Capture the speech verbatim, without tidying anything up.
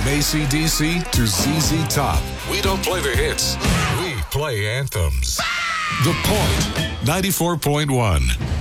A C D C to Z Z Top, we don't play the hits. We play anthems. The Point, ninety-four point one.